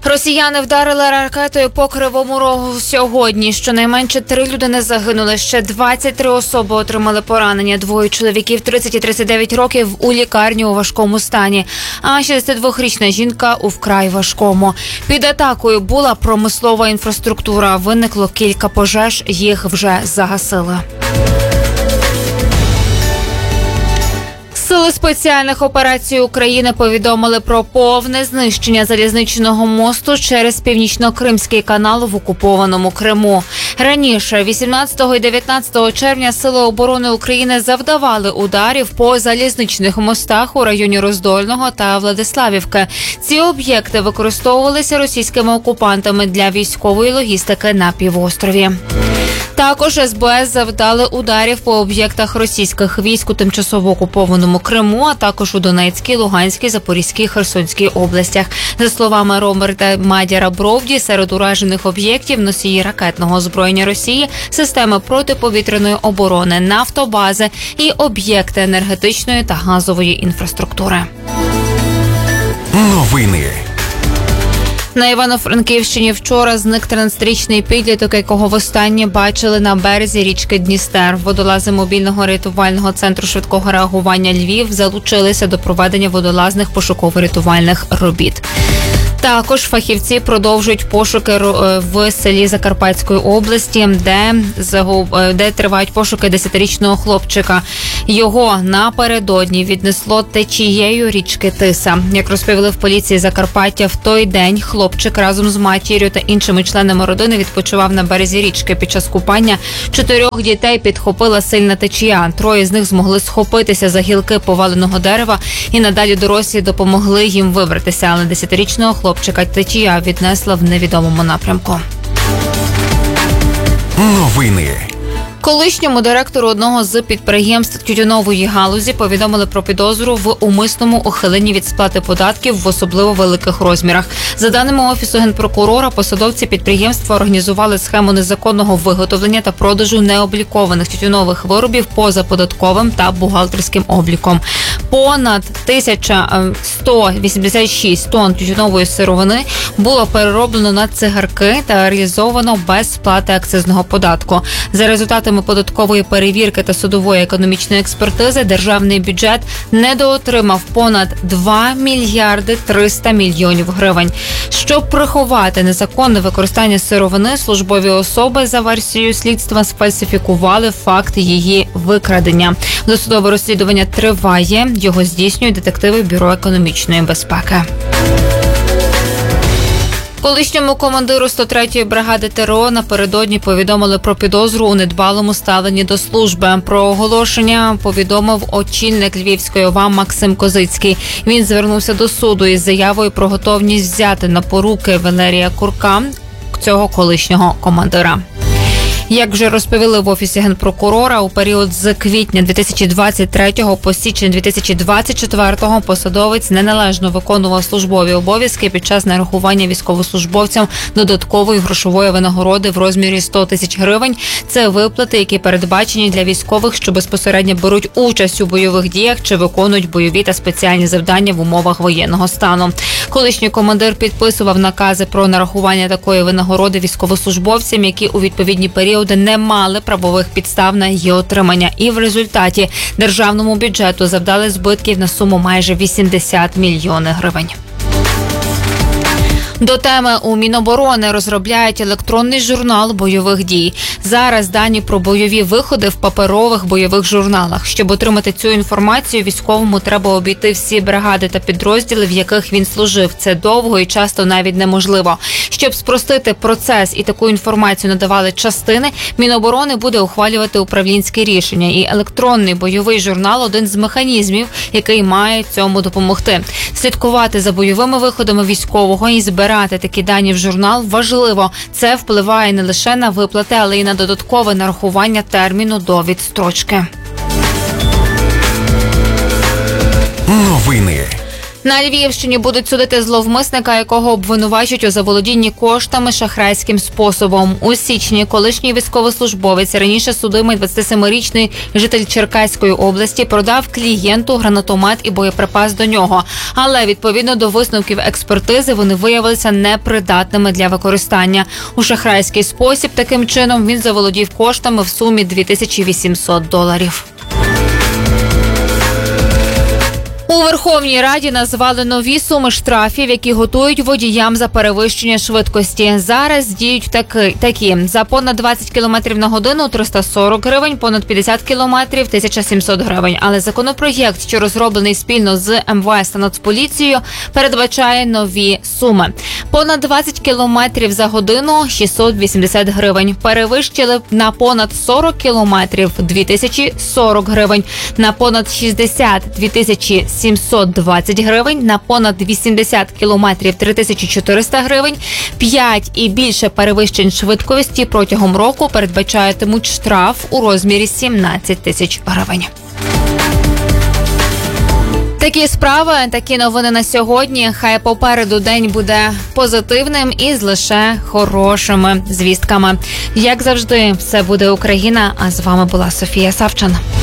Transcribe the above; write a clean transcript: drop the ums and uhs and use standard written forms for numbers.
Росіяни вдарили ракетою по Кривому Рогу сьогодні. Щонайменше 3 людини загинули, ще 23 особи отримали поранення. 2 чоловіків 30 і 39 років у лікарні у важкому стані, а 62-річна жінка у вкрай важкому. Під атакою була промислова інфраструктура. Виникло кілька пожеж, їх вже загасили. Сили спеціальних операцій України повідомили про повне знищення залізничного мосту через Північно-Кримський канал в окупованому Криму. Раніше, 18 і 19 червня, Сили оборони України завдавали ударів по залізничних мостах у районі Роздольного та Владиславівки. Ці об'єкти використовувалися російськими окупантами для військової логістики на півострові. Також СБС завдали ударів по об'єктах російських військ у тимчасово окупованому Криму, а також у Донецькій, Луганській, Запорізькій, Херсонській областях. За словами Роберта Мадяра-Бровді, серед уражених об'єктів носії ракетного озброєння Росії, системи протиповітряної оборони, нафтобази і об'єкти енергетичної та газової інфраструктури. Новини. На Івано-Франківщині вчора зник 13-річний підліток, якого востаннє бачили на березі річки Дністер. Водолази мобільного рятувального центру швидкого реагування Львів залучилися до проведення водолазних пошуково-рятувальних робіт. Також фахівці продовжують пошуки в селі Закарпатської області, де тривають пошуки 10-річного хлопчика. Його напередодні віднесло течією річки Тиса. Як розповіли в поліції Закарпаття, в той день хлопчик разом з матір'ю та іншими членами родини відпочивав на березі річки. Під час купання 4 дітей підхопила сильна течія. 3 з них змогли схопитися за гілки поваленого дерева і надалі дорослі допомогли їм вибратися, але 10-річного хлопчика течія віднесла в невідомому напрямку. Новини. Колишньому директору одного з підприємств тютюнової галузі повідомили про підозру в умисному ухиленні від сплати податків в особливо великих розмірах. За даними Офісу Генпрокурора, посадовці підприємства організували схему незаконного виготовлення та продажу необлікованих тютюнових виробів поза податковим та бухгалтерським обліком. Понад 1186 тонн тютюнової сировини було перероблено на цигарки та реалізовано без сплати акцизного податку. За результатами податкової перевірки та судової економічної експертизи державний бюджет недоотримав понад 2 мільярди 300 мільйонів гривень. Щоб приховати незаконне використання сировини, службові особи, за версією слідства, сфальсифікували факт її викрадення. Досудове розслідування триває. Його здійснюють детективи Бюро економічної безпеки. Колишньому командиру 103-ї бригади ТРО напередодні повідомили про підозру у недбалому ставленні до служби. Про оголошення повідомив очільник Львівської ОВА Максим Козицький. Він звернувся до суду із заявою про готовність взяти на поруки Валерія Курка, цього колишнього командира. Як вже розповіли в Офісі Генпрокурора, у період з квітня 2023 по січень 2024 посадовець неналежно виконував службові обов'язки під час нарахування військовослужбовцям додаткової грошової винагороди в розмірі 100 тисяч гривень. Це виплати, які передбачені для військових, що безпосередньо беруть участь у бойових діях чи виконують бойові та спеціальні завдання в умовах воєнного стану. Колишній командир підписував накази про нарахування такої винагороди військовослужбовцям, які у відповідні періоди не мали правових підстав на її отримання. І в результаті державному бюджету завдали збитків на суму майже 80 мільйонів гривень. До теми у Міноборони розробляють електронний журнал бойових дій. Зараз дані про бойові виходи в паперових бойових журналах. Щоб отримати цю інформацію, військовому треба обійти всі бригади та підрозділи, в яких він служив. Це довго і часто навіть неможливо. Щоб спростити процес і таку інформацію надавали частини, Міноборони буде ухвалювати управлінське рішення. І електронний бойовий журнал – один з механізмів, який має цьому допомогти. Слідкувати за бойовими виходами військового і збирати такі дані в журнал важливо. Це впливає не лише на виплати, але й на додаткове нарахування терміну до відстрочки. Новини. На Львівщині будуть судити зловмисника, якого обвинувачують у заволодінні коштами шахрайським способом. У січні колишній військовослужбовець, раніше судимий 27-річний житель Черкаської області, продав клієнту гранатомет і боєприпас до нього. Але відповідно до висновків експертизи вони виявилися непридатними для використання. У шахрайський спосіб таким чином він заволодів коштами в сумі $2800. У Верховній Раді назвали нові суми штрафів, які готують водіям за перевищення швидкості. Зараз діють такі. За понад 20 км на годину – 340 гривень, понад 50 км – 1700 гривень. Але законопроєкт, що розроблений спільно з МВС та Нацполіцією, передбачає нові суми. Понад 20 км за годину – 680 гривень. Перевищили на понад 40 км – 2040 гривень. На понад 60 – 2720 гривень, на понад 80 кілометрів – 3400 гривень, 5 і більше перевищень швидкості протягом року передбачатимуть штраф у розмірі 17 тисяч гривень. Такі справи, такі новини на сьогодні. Хай попереду день буде позитивним і з лише хорошими звістками. Як завжди, все буде Україна, а з вами була Софія Савчан.